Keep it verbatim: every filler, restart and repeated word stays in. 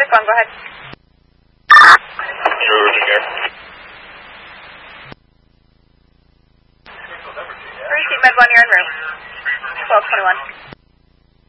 Pacific one, go ahead. Three seat med one, you're en route. twelve twenty-one.